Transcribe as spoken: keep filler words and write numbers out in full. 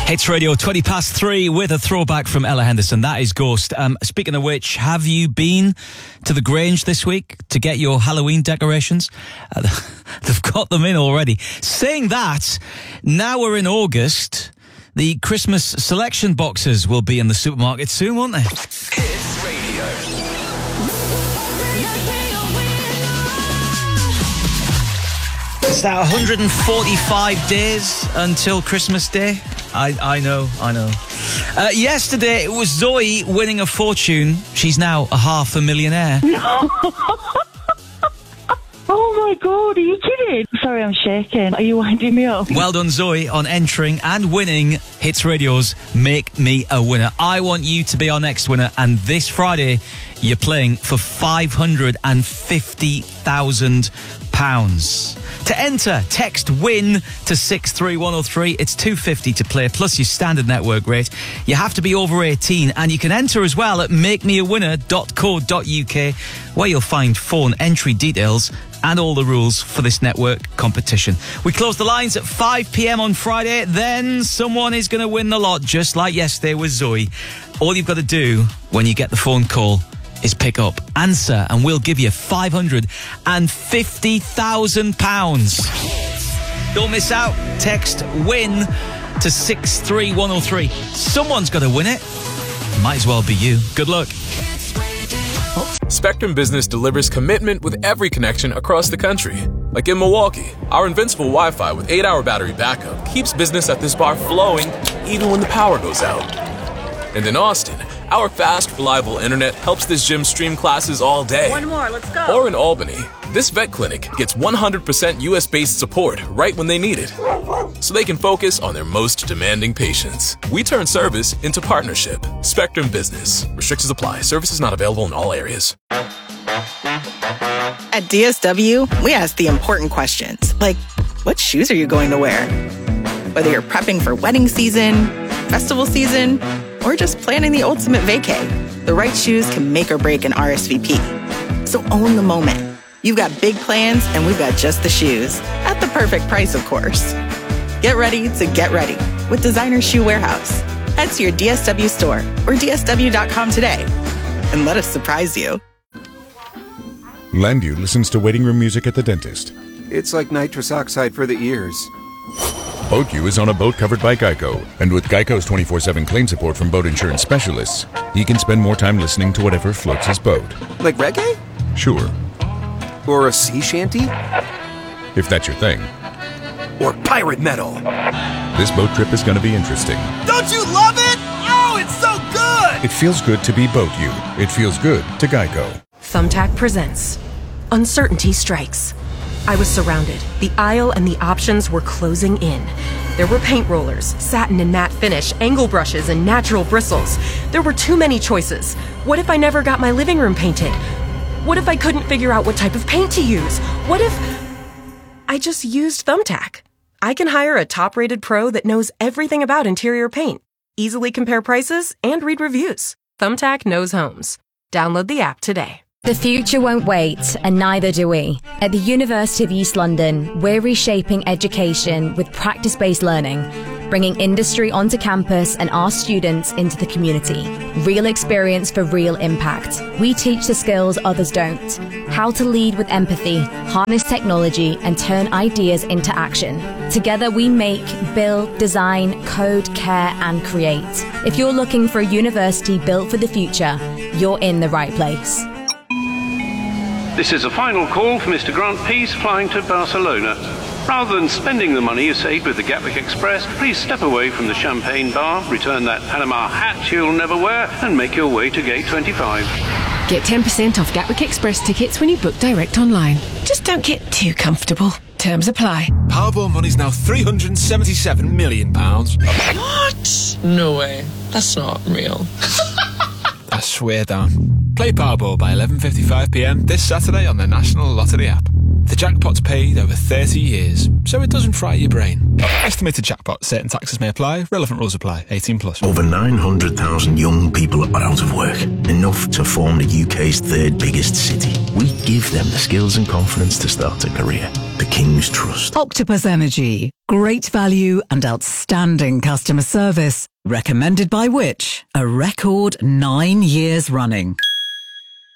Hits Radio, twenty past three with a throwback from Ella Henderson. That is Ghost. Um, speaking of which, have you been to the Grange this week to get your Halloween decorations? Uh, they've got them in already. Saying that, now we're in August, the Christmas selection boxes will be in the supermarket soon, won't they? Hits Radio. It's now one hundred forty-five days until Christmas Day. I, I know, I know. Uh, yesterday, it was Zoe winning a fortune. She's now a half a millionaire. No. Oh my God, are you kidding? Sorry, I'm shaking. Are you winding me up? Well done, Zoe, on entering and winning Hits Radio's Make Me a Winner. I want you to be our next winner, and this Friday, you're playing for five hundred fifty thousand pounds. To enter, text WIN to six three one oh three. It's two pounds fifty to play, plus your standard network rate. You have to be over eighteen, and you can enter as well at make me a winner dot co dot uk, where you'll find phone entry details and all the rules for this network competition. We close the lines at five p.m. on Friday. Then someone is going to win the lot, just like yesterday with Zoe. All you've got to do when you get the phone call is pick up, answer, and we'll give you five hundred fifty thousand pounds. Don't miss out. Text WIN to six three one oh three. Someone's got to win it. Might as well be you. Good luck. Spectrum Business delivers commitment with every connection across the country. Like in Milwaukee, our invincible Wi-Fi with eight hour battery backup keeps business at this bar flowing even when the power goes out. And in Austin, our fast, reliable internet helps this gym stream classes all day. One more, let's go. Or in Albany, this vet clinic gets one hundred percent U S-based support right when they need it, so they can focus on their most demanding patients. We turn service into partnership. Spectrum Business. Restrictions apply. Services not available in all areas. At D S W, we ask the important questions, like, what shoes are you going to wear? Whether you're prepping for wedding season, festival season, or just planning the ultimate vacay, the right shoes can make or break an R S V P. So own the moment. You've got big plans, and we've got just the shoes. At the perfect price, of course. Get ready to get ready with Designer Shoe Warehouse. Head to your D S W store or D S W dot com today and let us surprise you. Landview listens to waiting room music at the dentist. It's like nitrous oxide for the ears. BoatU is on a boat covered by Geico, and with Geico's twenty-four seven claim support from boat insurance specialists, he can spend more time listening to whatever floats his boat. Like reggae? Sure. Or a sea shanty? If that's your thing. Or pirate metal? This boat trip is going to be interesting. Don't you love it? Oh, it's so good! It feels good to be BoatU. It feels good to Geico. Thumbtack presents Uncertainty Strikes. I was surrounded. The aisle and the options were closing in. There were paint rollers, satin and matte finish, angle brushes, and natural bristles. There were too many choices. What if I never got my living room painted? What if I couldn't figure out what type of paint to use? What if I just used Thumbtack? I can hire a top-rated pro that knows everything about interior paint, easily compare prices, and read reviews. Thumbtack knows homes. Download the app today. The future won't wait, and neither do we. At the University of East London, we're reshaping education with practice-based learning, bringing industry onto campus and our students into the community. Real experience for real impact. We teach the skills others don't. How to lead with empathy, harness technology, and turn ideas into action. Together we make, build, design, code, care, and create. If you're looking for a university built for the future, you're in the right place. This is a final call for Mister Grant Peace flying to Barcelona. Rather than spending the money you saved with the Gatwick Express, please step away from the champagne bar, return that Panama hat you'll never wear, and make your way to gate twenty-five. Get ten percent off Gatwick Express tickets when you book direct online. Just don't get too comfortable. Terms apply. Powerball money's now three hundred seventy-seven million pounds. What? No way. That's not real. I swear down. Play Powerball by eleven fifty-five p m this Saturday on the National Lottery app. The jackpot's paid over thirty years, so it doesn't fry your brain. Estimated jackpot. Certain taxes may apply. Relevant rules apply. eighteen plus. Over nine hundred thousand young people are out of work, enough to form the U K's third biggest city. We give them the skills and confidence to start a career. The King's Trust. Octopus Energy. Great value and outstanding customer service. Recommended by which? A record nine years running.